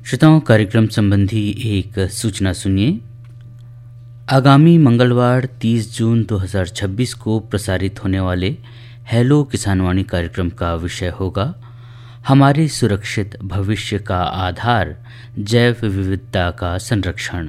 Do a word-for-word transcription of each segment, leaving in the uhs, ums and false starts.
श्रोताओं, कार्यक्रम संबंधी एक सूचना सुनिए। आगामी मंगलवार तीस जून दो हज़ार छब्बीस को प्रसारित होने वाले हेलो किसानवाणी कार्यक्रम का विषय होगा हमारे सुरक्षित भविष्य का आधार जैव विविधता का संरक्षण।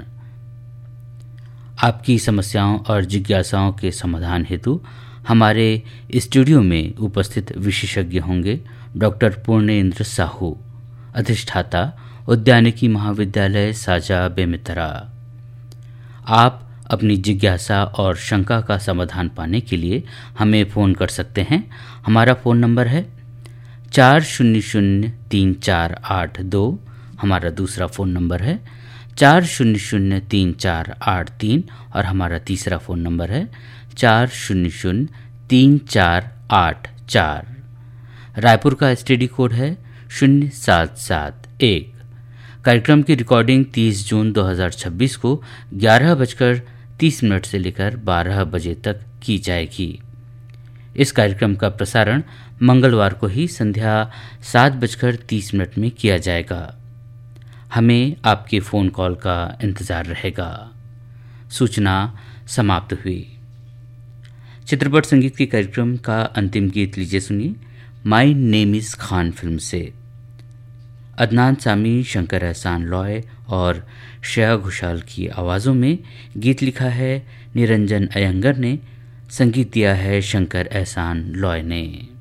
आपकी समस्याओं और जिज्ञासाओं के समाधान हेतु हमारे स्टूडियो में उपस्थित विशेषज्ञ होंगे डॉक्टर पूर्णेंद्र साहू, अधिष्ठाता उद्यानिकी महाविद्यालय साजा बेमितरा। आप अपनी जिज्ञासा और शंका का समाधान पाने के लिए हमें फ़ोन कर सकते हैं। हमारा फ़ोन नंबर है चार शून्य शून्य तीन चार आठ दो। हमारा दूसरा फ़ोन नंबर है चार शून्य शून्य तीन चार आठ तीन और हमारा तीसरा फ़ोन नंबर है चार शून्य शून्य तीन चार आठ चार। रायपुर का एसटीडी कोड है शून्य सात सात एक। कार्यक्रम की रिकॉर्डिंग तीस जून दो हज़ार छब्बीस को ग्यारह बजकर तीस मिनट से लेकर बारह बजे तक की जाएगी। इस कार्यक्रम का प्रसारण मंगलवार को ही संध्या सात बजकर तीस मिनट में किया जाएगा। हमें आपके फ़ोन कॉल का इंतज़ार रहेगा। सूचना समाप्त हुई। चित्रपट संगीत के कार्यक्रम का अंतिम गीत लीजिए सुनिए, my name is Khan film से। अदनान सामी, शंकर एहसान लॉय और श्रेया घोषाल की आवाज़ों में गीत लिखा है निरंजन अयंगर ने, संगीत दिया है शंकर एहसान लॉय ने।